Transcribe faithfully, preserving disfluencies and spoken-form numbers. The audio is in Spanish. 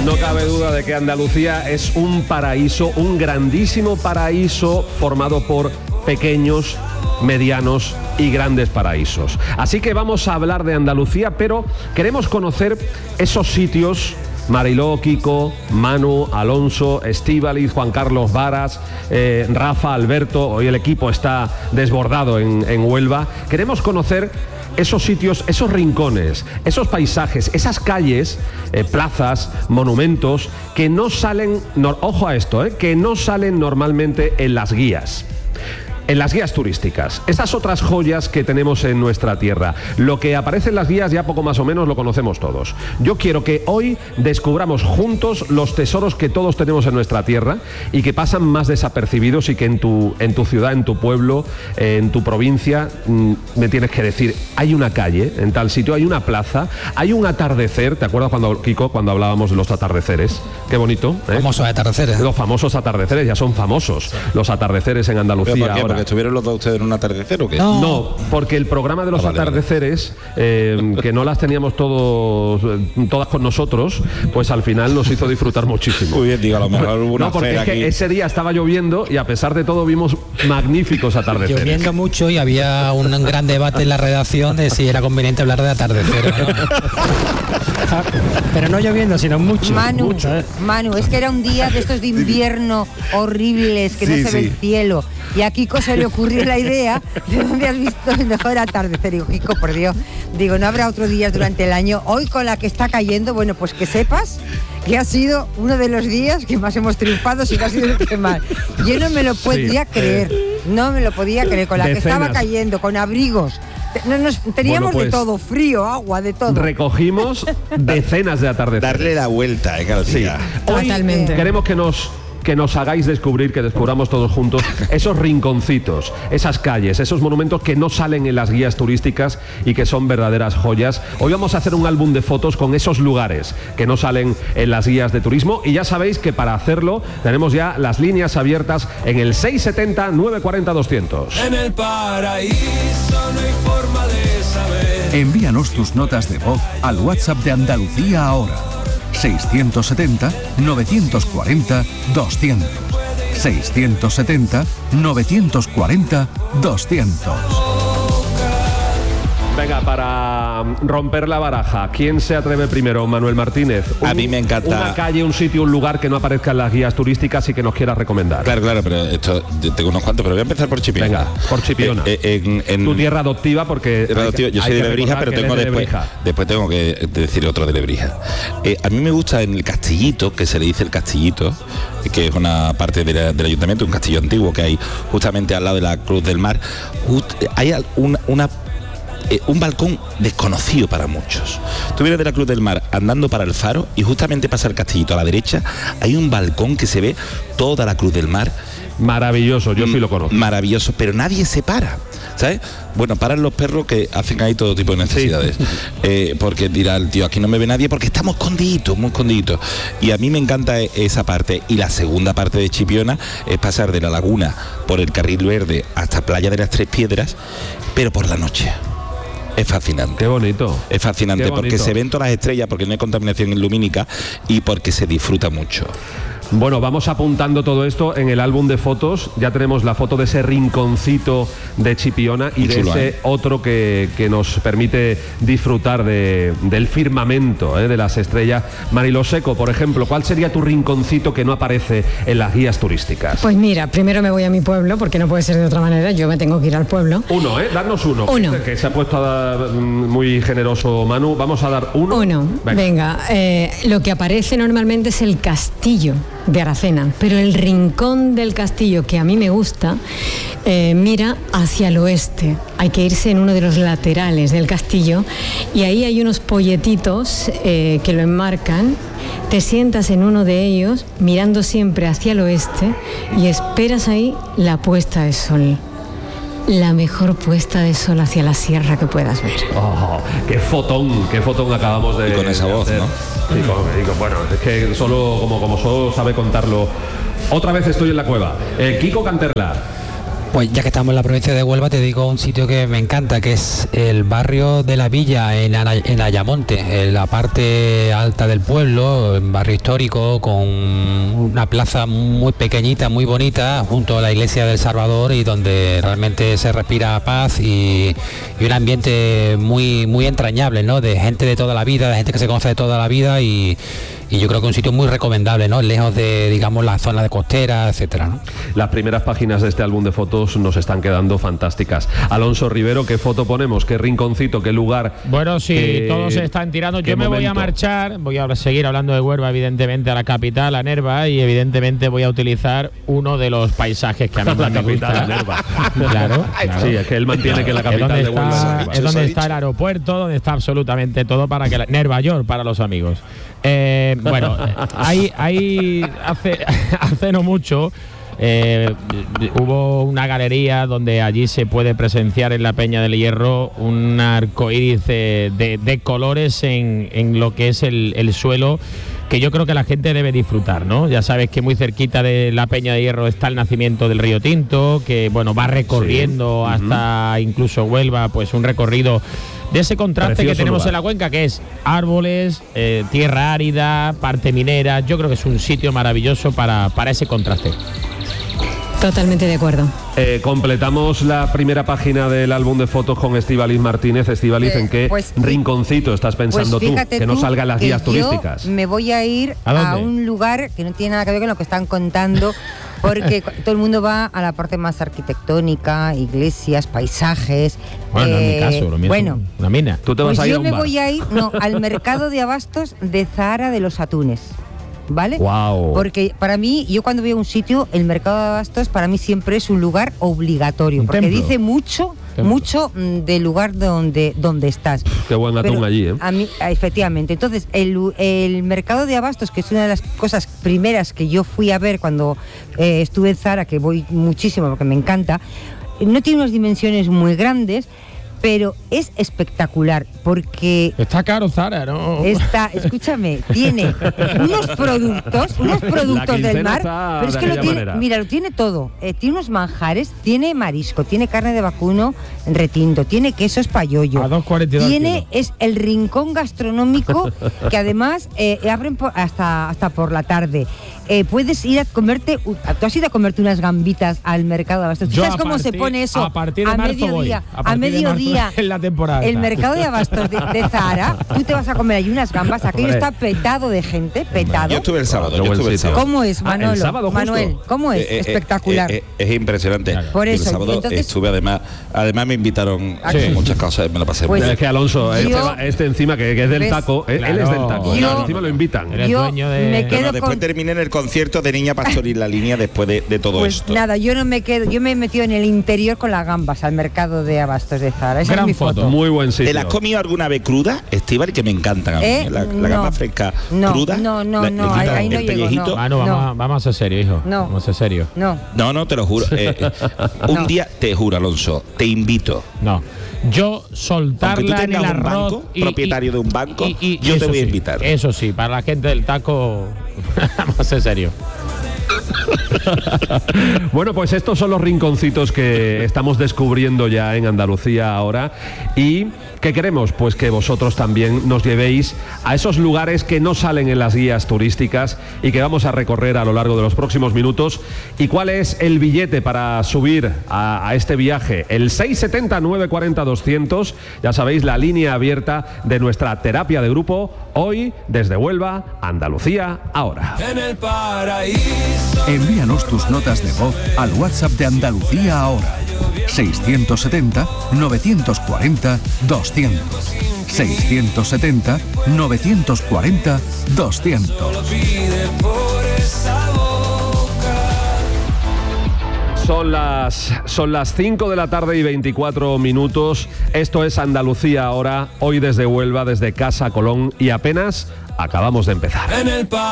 No cabe duda de que Andalucía es un paraíso, un grandísimo paraíso formado por pequeños, medianos y grandes paraísos. Así que vamos a hablar de Andalucía, pero queremos conocer esos sitios. Mariló, Kiko, Manu, Alonso, Estíbaliz, Juan Carlos Varas, eh, Rafa, Alberto, hoy el equipo está desbordado en, en Huelva. Queremos conocer esos sitios, esos rincones, esos paisajes, esas calles, eh, plazas, monumentos que no salen, no, ojo a esto, eh, que no salen normalmente en las guías. En las guías turísticas, esas otras joyas que tenemos en nuestra tierra. Lo que aparece en las guías ya poco más o menos lo conocemos todos. Yo quiero que hoy descubramos juntos los tesoros que todos tenemos en nuestra tierra y que pasan más desapercibidos y que en tu, en tu ciudad, en tu pueblo, en tu provincia, mmm, me tienes que decir, hay una calle en tal sitio, hay una plaza, hay un atardecer. ¿Te acuerdas cuando, Kiko, cuando hablábamos de los atardeceres? Qué bonito, ¿eh? Famosos atardeceres. Los famosos atardeceres, ya son famosos los atardeceres en Andalucía ahora. ¿Estuvieron los dos ustedes en un atardecer o qué? No, no, porque el programa de los ah, vale, atardeceres, eh, que no las teníamos todos, todas con nosotros, pues al final nos hizo disfrutar muchísimo. Muy bien, digo, a lo mejor hubo una No, porque es que aquí. ese día estaba lloviendo y a pesar de todo vimos magníficos atardeceres. Lloviendo mucho y había un gran debate en la redacción de si era conveniente hablar de atardeceres, ¿no? Pero no lloviendo, sino mucho. Manu, mucho, ¿eh? Manu, es que era un día de estos de invierno horribles, que sí, no se sí. ve el cielo. Y a Kiko se le ocurrió la idea de dónde has visto el mejor atardecer. Digo, Kiko, por Dios, digo, no habrá otros días durante el año. Hoy con la que está cayendo, bueno, pues que sepas que ha sido uno de los días que más hemos triunfado, si no ha sido el que más. Yo no me lo podía sí. creer, no me lo podía creer, con la Decenas. que estaba cayendo, con abrigos. No, nos, teníamos bueno, pues, de todo, frío, agua, de todo. Recogimos decenas de atardeceres. Darle la vuelta, eh, claro, sí. Hoy Totalmente. Queremos que nos... que nos hagáis descubrir, que descubramos todos juntos esos rinconcitos, esas calles, esos monumentos que no salen en las guías turísticas y que son verdaderas joyas. Hoy vamos a hacer un álbum de fotos con esos lugares que no salen en las guías de turismo y ya sabéis que para hacerlo tenemos ya las líneas abiertas en el seis setenta, nueve cuarenta, doscientos. En el paraíso no hay forma de saber. Envíanos tus notas de voz al WhatsApp de Andalucía ahora. seiscientos setenta, novecientos cuarenta, doscientos. seiscientos setenta, novecientos cuarenta, doscientos. Venga, para romper la baraja, ¿quién se atreve primero, Manuel Martínez? Un, a mí me encanta. Una calle, un sitio, un lugar que no aparezca en las guías turísticas y que nos quieras recomendar. Claro, claro, pero esto tengo unos cuantos, pero voy a empezar por Chipiona. Venga, por Chipiona. Eh, eh, en, en, tu tierra adoptiva, porque... Tierra adoptiva, yo soy de Lebrija, pero tengo de después, Lebrija. después tengo que decir otro de Lebrija. Eh, a mí me gusta en el Castillito, que se le dice el Castillito, que es una parte de la, del ayuntamiento, un castillo antiguo que hay justamente al lado de la Cruz del Mar. Just, hay una... una Eh, un balcón desconocido para muchos. Tú vienes de la Cruz del Mar andando para el Faro y justamente pasa el Castillito a la derecha, hay un balcón que se ve toda la Cruz del Mar. Maravilloso, yo sí lo conozco. Maravilloso, pero nadie se para, ¿sabes? Bueno, paran los perros que hacen ahí todo tipo de necesidades. Sí. Eh, porque dirá el tío, aquí no me ve nadie porque estamos escondiditos, muy escondiditos. Y a mí me encanta esa parte. Y la segunda parte de Chipiona es pasar de la laguna por el Carril Verde hasta Playa de las Tres Piedras, pero por la noche. Es fascinante. Qué bonito. Es fascinante Qué bonito. Porque se ven todas las estrellas, porque no hay contaminación lumínica y porque se disfruta mucho. Bueno, vamos apuntando todo esto en el álbum de fotos. Ya tenemos la foto de ese rinconcito de Chipiona y Muy de chulo, ese ¿eh? otro que, que nos permite disfrutar de, del firmamento, ¿eh? de las estrellas. Mariló Seco, por ejemplo, ¿cuál sería tu rinconcito que no aparece en las guías turísticas? Pues mira, primero me voy a mi pueblo, porque no puede ser de otra manera, yo me tengo que ir al pueblo. Uno, ¿eh? Darnos uno. Uno. Que, que se ha puesto a dar, muy generoso Manu. Vamos a dar uno. Uno, venga. venga eh, lo que aparece normalmente es el castillo de Aracena, pero el rincón del castillo que a mí me gusta eh, mira hacia el oeste. Hay que irse en uno de los laterales del castillo y ahí hay unos polletitos eh, que lo enmarcan. Te sientas en uno de ellos mirando siempre hacia el oeste y esperas ahí la puesta de sol. La mejor puesta de sol hacia la sierra que puedas ver. Oh, qué fotón, qué fotón acabamos de, y con esa de voz, hacer. ¿no? Y con, y con, bueno, es que solo como, como solo sabe contarlo. Otra vez estoy en la cueva. Eh, Kiko Canterla. Pues ya que estamos en la provincia de Huelva, te digo un sitio que me encanta, que es el barrio de la Villa en, Ana, en Ayamonte, en la parte alta del pueblo, un barrio histórico con una plaza muy pequeñita, muy bonita, junto a la iglesia del Salvador, y donde realmente se respira paz y, y un ambiente muy, muy entrañable, ¿no? De gente de toda la vida, de gente que se conoce de toda la vida, y, y yo creo que un sitio muy recomendable, ¿no? Lejos de, digamos, la zona de costera, etcétera, ¿no? Las primeras páginas de este álbum de fotos nos están quedando fantásticas. Alonso Rivero, ¿qué foto ponemos? ¿Qué rinconcito? ¿Qué lugar? Bueno, sí, qué, todos se están tirando. Yo me momento? voy a marchar, voy a seguir hablando de Huelva, evidentemente, a la capital, a Nerva, y evidentemente voy a utilizar uno de los paisajes que a mí más me gusta. Nerva. Claro, claro. Sí, es que él mantiene que la capital es de Huelva está, es Nerva. Es donde está el aeropuerto, donde está absolutamente todo para que la, Nerva York para los amigos. Eh, bueno, hay, hay hace, hace no mucho. Eh, hubo una galería donde allí se puede presenciar en la Peña del Hierro un arcoíris de, de, de colores en, en lo que es el, el suelo, que yo creo que la gente debe disfrutar, ¿no? Ya sabes que muy cerquita de la Peña de Hierro está el nacimiento del río Tinto, que bueno, va recorriendo sí. hasta uh-huh. incluso Huelva, pues un recorrido de ese contraste Precioso que tenemos lugar. en la cuenca, que es árboles, eh, tierra árida, parte minera. Yo creo que es un sitio maravilloso para, para ese contraste. Totalmente de acuerdo. Eh, completamos la primera página del álbum de fotos con Estíbaliz Martínez. Estíbaliz, eh, ¿en qué pues, rinconcito estás pensando pues tú? Que no salgan las guías turísticas. Me voy a ir ¿A, a un lugar que no tiene nada que ver con lo que están contando, porque todo el mundo va a la parte más arquitectónica, iglesias, paisajes. Bueno, eh, no es mi caso, lo mío bueno, es una mina. Tú te vas pues a ir yo a un me bar. voy a ir no, al mercado de abastos de Zahara de los Atunes. ¿Vale? Wow. Porque para mí, yo cuando voy a un sitio, el mercado de abastos para mí siempre es un lugar obligatorio, un porque templo. dice mucho, templo. mucho mm, del lugar donde, donde estás. Qué buen atún Pero allí, ¿eh? A mí, efectivamente. Entonces, el, el mercado de abastos, que es una de las cosas primeras que yo fui a ver cuando eh, estuve en Zara, que voy muchísimo porque me encanta, no tiene unas dimensiones muy grandes, pero es espectacular porque está caro Zara, ¿no? Está, escúchame, tiene unos productos, unos productos del mar, pero es que lo tiene, manera. mira, lo tiene todo. Eh, tiene unos manjares, tiene marisco, tiene carne de vacuno retinto, tiene quesos payollo. A dos cuarenta y dos tiene es el rincón gastronómico que además eh, abren por, hasta hasta por la tarde. Eh, puedes ir a comerte, tú has ido a comerte unas gambitas al mercado de abastos. ¿Sabes cómo partir, se pone eso? A partir de a marzo mediodía, voy. A, a mediodía en la temporada. El mercado de abastos de, de Zahara, tú te vas a comer ahí unas gambas, aquello está petado de gente, petado. Yo estuve el sábado, yo estuve el sábado. ¿Cómo es, Manolo? Ah, el sábado justo. Manuel, ¿cómo es? Eh, eh, Espectacular. Eh, eh, es impresionante. Claro. Por eso, el sábado entonces, estuve además, además me invitaron a sí. muchas cosas, me lo pasé pues, muy bien. Es que Alonso, este, yo, va, este encima que, que es del ¿ves? taco, él, Claro. él es del taco, Yo, ¿eh? Encima lo invitan. Eres yo dueño de... me quedo no, no, después con... terminé en el concierto de Niña Pastoril la línea después de, de todo Pues esto. nada, yo no me quedo, yo me he metido en el interior con las gambas al mercado de abastos de Zahara. Esa Gran es mi foto. foto. Muy buen sitio. ¿Te la has comido alguna vez cruda, Estíbal? Que me encantan a mí, ¿Eh? la, la No. gamba fresca No, cruda. no, no, la- no, le quitan ahí- ahí no el llego, pellejito. no. Ah, no, vamos, a, vamos a ser serios, hijo. No. Vamos a ser serios. No. No, no, te lo juro. Eh, eh, un No. día, te juro, Alonso, te invito. No. Yo Aunque tú soltarla en el tengas un arroz banco, propietario de un banco, yo te eso voy a sí, invitar. Eso sí, para la gente del taco, vamos a ser serios. Bueno, pues estos son los rinconcitos que estamos descubriendo ya en Andalucía ahora. ¿Y qué queremos? Pues que vosotros también nos llevéis a esos lugares que no salen en las guías turísticas y que vamos a recorrer a lo largo de los próximos minutos. ¿Y cuál es el billete para subir a, a este viaje? El seis siete cero, nueve cuatro cero, doscientos. Ya sabéis, la línea abierta de nuestra terapia de grupo. Hoy, desde Huelva, Andalucía ahora. En el paraíso. Envíanos tus notas de voz al WhatsApp de Andalucía ahora. seiscientos setenta, novecientos cuarenta, doscientos. seiscientos setenta, novecientos cuarenta, doscientos. Lo pide por esa boca. Son las, son las cinco de la tarde y veinticuatro minutos. Esto es Andalucía ahora, hoy desde Huelva, desde Casa Colón, y apenas acabamos de empezar. En el paraíso.